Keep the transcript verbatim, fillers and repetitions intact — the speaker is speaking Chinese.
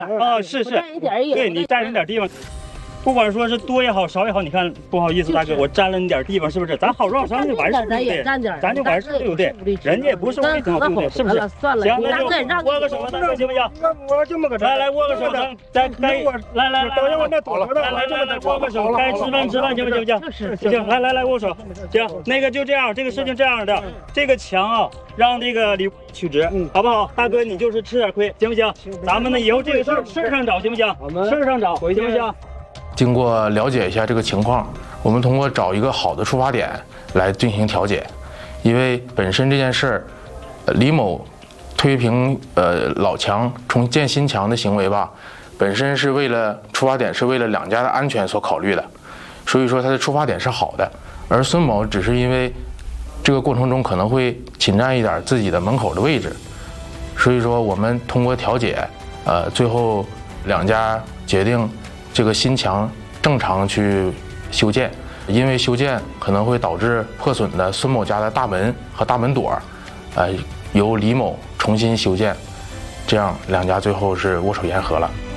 啊，是是，对你占人点地方。 不管说是多也好，少也好，你看，不好意思，大哥，我占了你点地方，是不是？咱好绕上就完事，对不对？咱就完事，对不对？人家也不是无理取闹，对不对？是不是？ 算了， 行，那就握个手，大哥，行不行？ 我这么个来来握个手，咱咱该来来来， 等一会儿那走了， 来来来来握个手，该吃饭吃饭，行不行？行行行，来来来握手，行，那个就这样，这个事情这样的，这个墙啊，让这个李取直，好不好？大哥，你就是吃点亏，行不行？咱们呢以后这个事儿事儿上找，行不行？事儿上找，行不行？ 经过了解一下这个情况，我们通过找一个好的出发点来进行调解。因为本身这件事儿，呃、李某推平呃老墙重建新墙的行为吧，本身是为了出发点是为了两家的安全所考虑的，所以说他的出发点是好的。而孙某只是因为这个过程中可能会侵占一点自己的门口的位置，所以说我们通过调解，呃，最后两家决定。 这个新墙正常去修建，因为修建可能会导致破损的孙某家的大门和大门垛，呃，由李某重新修建，这样两家最后是握手言和了。